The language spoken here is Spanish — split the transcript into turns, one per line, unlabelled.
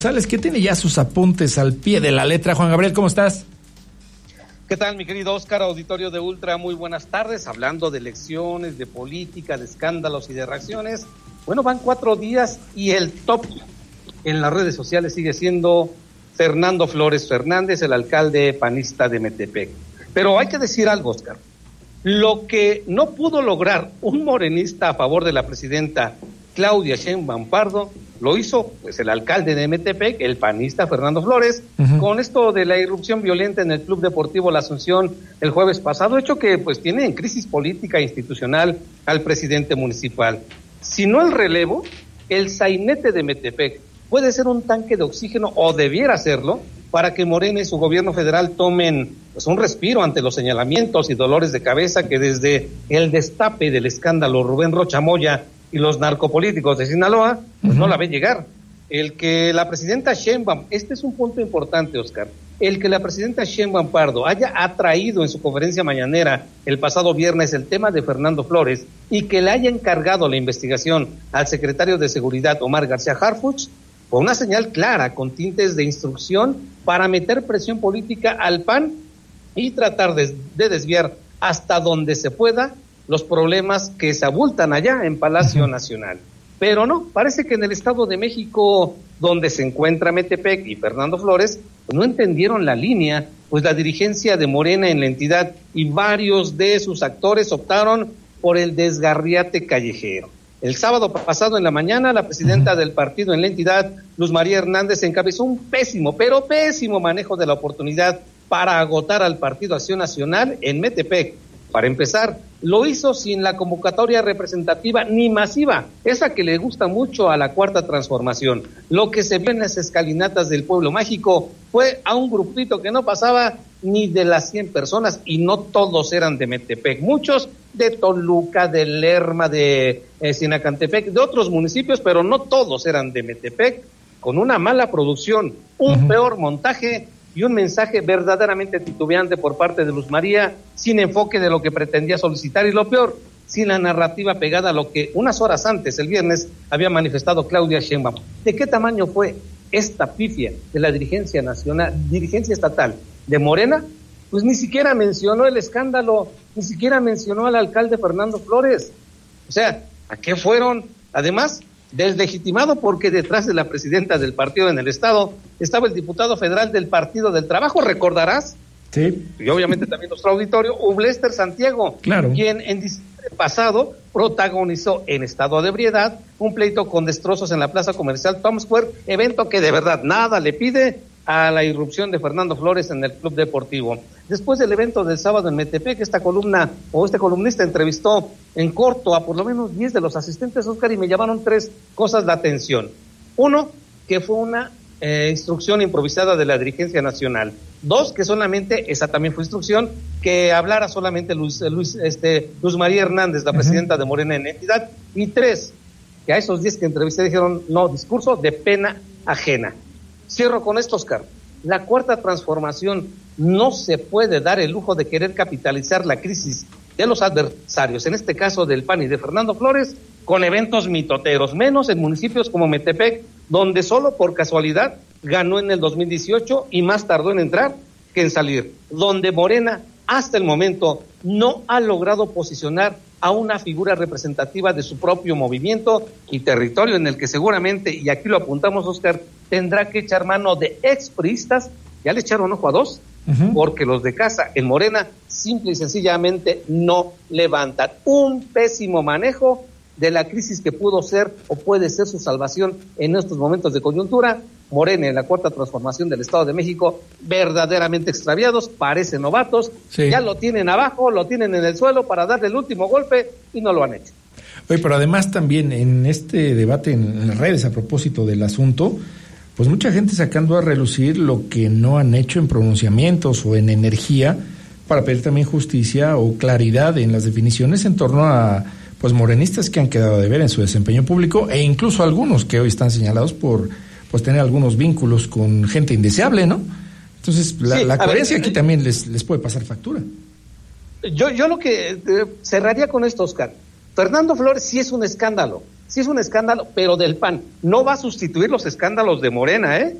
Sales, que tiene ya sus apuntes al pie de la letra. Juan Gabriel, ¿cómo estás?
¿Qué tal, mi querido Oscar, auditorio de Ultra? Muy buenas tardes, hablando de elecciones, de política, de escándalos y de reacciones. Bueno, van 4 días y el top en las redes sociales sigue siendo Fernando Flores Fernández, el alcalde panista de Metepec. Pero hay que decir algo, Oscar. Lo que no pudo lograr un morenista a favor de la presidenta Claudia Sheinbaum Pardo, lo hizo pues el alcalde de Metepec, el panista Fernando Flores, con esto de la irrupción violenta en el Club Deportivo La Asunción el jueves pasado, hecho que pues tiene en crisis política e institucional al presidente municipal. Si no el relevo, el sainete de Metepec puede ser un tanque de oxígeno, o debiera serlo, para que Morena y su gobierno federal tomen pues un respiro ante los señalamientos y dolores de cabeza que desde el destape del escándalo Rubén Rocha Moya y los narcopolíticos de Sinaloa, pues no la ven llegar. El que la presidenta Sheinbaum, este es un punto importante, Oscar, el que la presidenta Sheinbaum Pardo haya atraído en su conferencia mañanera el pasado viernes el tema de Fernando Flores y que le haya encargado la investigación al secretario de Seguridad Omar García Harfuch, fue una señal clara con tintes de instrucción para meter presión política al PAN y tratar de desviar hasta donde se pueda los problemas que se abultan allá en Palacio Nacional. Pero no, parece que en el Estado de México, donde se encuentra Metepec y Fernando Flores, pues no entendieron la línea, pues la dirigencia de Morena en la entidad y varios de sus actores optaron por el desgarriate callejero. El sábado pasado en la mañana, la presidenta del partido en la entidad, Luz María Hernández, encabezó un pésimo manejo de la oportunidad para agotar al Partido Acción Nacional en Metepec. Para empezar, lo hizo sin la convocatoria representativa ni masiva, esa que le gusta mucho a la Cuarta Transformación. Lo que se vio en las escalinatas del Pueblo Mágico fue a un grupito que no pasaba ni de las 100 personas, y no todos eran de Metepec, muchos de Toluca, de Lerma, de Sinacantepec, de otros municipios, pero no todos eran de Metepec, con una mala producción, un peor montaje y un mensaje verdaderamente titubeante por parte de Luz María, sin enfoque de lo que pretendía solicitar, y lo peor, sin la narrativa pegada a lo que unas horas antes, el viernes, había manifestado Claudia Sheinbaum. ¿De qué tamaño fue esta pifia de la dirigencia nacional, dirigencia estatal de Morena? Pues ni siquiera mencionó el escándalo, ni siquiera mencionó al alcalde Fernando Flores. O sea, ¿a qué fueron? Además, deslegitimado porque detrás de la presidenta del partido en el estado estaba el diputado federal del Partido del Trabajo, recordarás,
sí,
y obviamente también nuestro auditorio, Ublester Santiago,
claro,
quien en diciembre pasado protagonizó en estado de ebriedad un pleito con destrozos en la plaza comercial Times Square, evento que de verdad nada le pide a la irrupción de Fernando Flores en el Club Deportivo. Después del evento del sábado en Metepec, este columnista entrevistó en corto a por lo menos 10 de los asistentes, Oscar, y me llamaron 3 cosas la atención. Uno, que fue una instrucción improvisada de la dirigencia nacional. 2, que solamente, esa también fue instrucción, que hablara solamente Luz María Hernández, la presidenta de Morena en la entidad. Y 3, que a esos 10 que entrevisté dijeron, no, discurso de pena ajena. Cierro con esto, Oscar. La Cuarta Transformación no se puede dar el lujo de querer capitalizar la crisis de los adversarios, en este caso del PAN y de Fernando Flores, con eventos mitoteros, menos en municipios como Metepec, donde solo por casualidad ganó en el 2018 y más tardó en entrar que en salir, donde Morena hasta el momento no ha logrado posicionar a una figura representativa de su propio movimiento y territorio, en el que seguramente, y aquí lo apuntamos, Oscar, tendrá que echar mano de expriistas. Ya le echaron ojo a 2, porque los de casa en Morena simple y sencillamente no levantan. Un pésimo manejo de la crisis que pudo ser o puede ser su salvación en estos momentos de coyuntura. Morena en la Cuarta Transformación del Estado de México, verdaderamente extraviados, parecen novatos, sí. Ya lo tienen abajo, lo tienen en el suelo para darle el último golpe y no lo han hecho.
Oye, pero además también en este debate en las redes a propósito del asunto, pues mucha gente sacando a relucir lo que no han hecho en pronunciamientos o en energía para pedir también justicia o claridad en las definiciones en torno a pues morenistas que han quedado de ver en su desempeño público, e incluso algunos que hoy están señalados por pues tener algunos vínculos con gente indeseable, ¿no? Entonces, la coherencia aquí también les puede pasar factura.
Yo lo que cerraría con esto, Oscar. Fernando Flores sí es un escándalo, sí es un escándalo, pero del PAN. No va a sustituir los escándalos de Morena, ¿eh?